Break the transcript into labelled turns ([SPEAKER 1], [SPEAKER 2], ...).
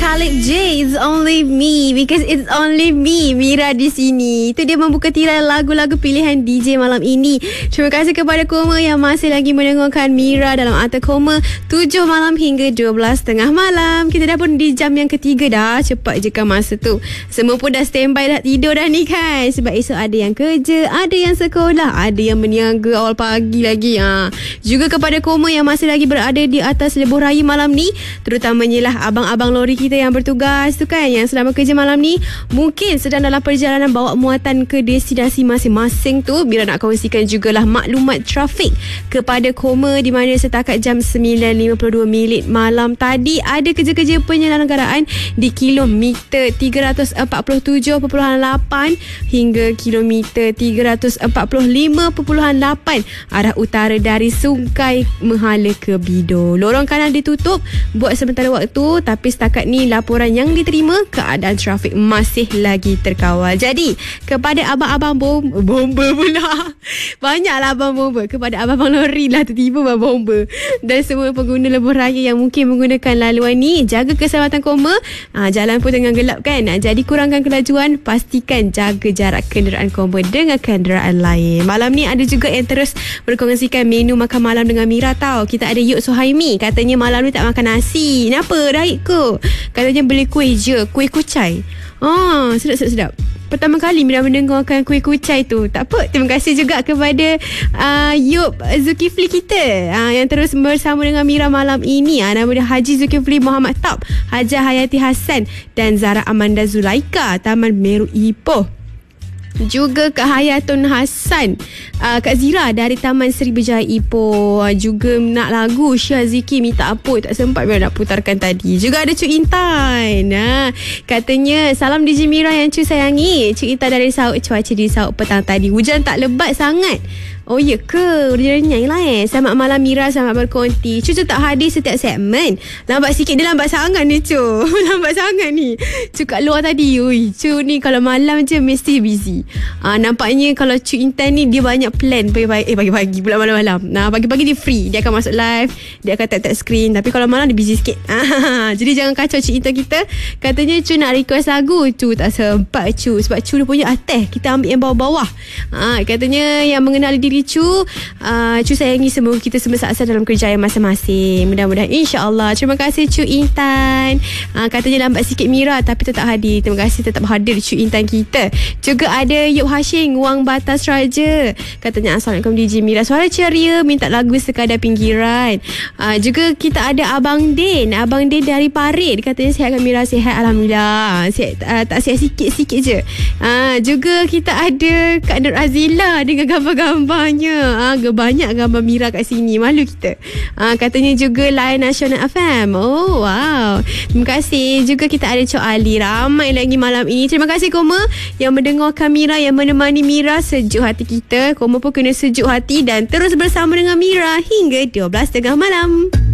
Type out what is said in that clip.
[SPEAKER 1] Khalid J, It's Only Me, because it's only me, Mira di sini. Itu dia membuka tirai lagu-lagu pilihan DJ malam ini. Terima kasih kepada Koma yang masih lagi mendengarkan Mira dalam Arta Koma 7 malam hingga 12.30 malam. Kita dah pun di jam yang ketiga dah. Cepat je kan masa tu. Semua pun dah standby, dah tidur dah ni kan. Sebab esok ada yang kerja, ada yang sekolah, ada yang berniaga awal pagi lagi. Juga kepada Koma yang masih lagi berada di atas lebuh raya malam ni, terutamanya lah abang-abang lori kita yang bertugas tu kan, yang sedang bekerja malam ni, mungkin sedang dalam perjalanan bawa muatan ke destinasi masing-masing tu. Mira nak kongsikan jugalah maklumat trafik kepada Koma, di mana setakat jam 9.52 malam tadi ada kerja-kerja penyelenggaraan di kilometer 347.8 hingga kilometer 345.8 arah utara dari Sungai Mehala ke Bido. Lorong kanan ditutup buat sementara waktu, tapi setakat ni laporan yang diterima, keadaan trafik masih lagi terkawal. Jadi kepada abang-abang bomba pula, banyaklah abang bomba, kepada abang-abang lori lah, tiba-tiba abang bomba, dan semua pengguna lebuh raya yang mungkin menggunakan laluan ni, jaga keselamatan Koma. Jalan pun tengah gelap kan, jadi kurangkan kelajuan, pastikan jaga jarak kenderaan Koma dengan kenderaan lain. Malam ni ada juga yang terus berkongsikan menu makan malam dengan Mira tau. Kita ada Yuk Suhaimi, katanya malam ni tak makan nasi. Kenapa? Raib ke? Katanya beli kuih je, kuih kucai. Sedap. Pertama kali Mira mendengarkan kuih kucai tu. Tak apa, terima kasih juga kepada Yub Zulkifli kita yang terus bersama dengan Mira malam ini. Nama dia Haji Zulkifli Muhammad Taub, Haja Hayati Hassan dan Zara Amanda Zulaika, Taman Meru Ipoh. Juga Kak Hayatun Hassan, Kak Zira dari Taman Seri Berjaya Ipoh juga nak lagu Syaziki Minta Apa, tak sempat Mira nak putarkan tadi. Juga ada Cuk Intan, katanya salam DJ Mira yang Cuk sayangi. Cuk Intan dari Sauk, cuaca di Sauk petang tadi hujan tak lebat sangat. Oh ya ke? Renyai lah Selamat malam Mira, selamat berkonti. Cu tak hadir setiap segmen. Lambat sikit. Dia lambat sangat ni Cu. Lambat sangat ni Cu kat luar tadi. Ui, Cu ni kalau malam je mesti busy. Nampaknya kalau Cu Intan ni dia banyak plan pagi-pagi pula malam-malam. Pagi-pagi dia free, dia akan masuk live, dia akan tap screen. Tapi kalau malam dia busy sikit. Jadi jangan kacau Cu Intan kita. Katanya Cu nak request lagu. Cu tak sempat Cu, sebab Cu dia punya artis, kita ambil yang bawah-bawah. Katanya yang mengenali diri Cu sayangi semua kita semua saat dalam kerjaya masing-masing. Mudah-mudahan insya-Allah. Terima kasih Cu Intan. Katanya lambat sikit Mira tapi tetap hadir. Terima kasih tetap hadir Cu Intan kita. Juga ada Yub Hashim Wang Batas Raja. Katanya Assalamualaikum DJ Mira, suara ceria, minta lagu Sekadar Pinggiran. Juga kita ada Abang Din dari Parit. Katanya sihat kan Mira? Sihat alhamdulillah. Sihat, tak sihat sikit-sikit je. Juga kita ada Kak Nur Azila dengan gambar-gambar. Banyak gambar Mira kat sini. Malu kita. Katanya juga Layan Nasional FM. Oh wow, terima kasih. Juga kita ada Cok Ali. Ramai lagi malam ini. Terima kasih Koma yang mendengarkan Mira, yang menemani Mira. Sejuk hati kita. Koma pun kena sejuk hati dan terus bersama dengan Mira hingga 12.30 malam.